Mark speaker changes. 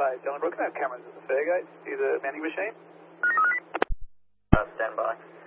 Speaker 1: 5 Dillonbrook. I have cameras at the Fairgate. See the vending machine?
Speaker 2: Stand by.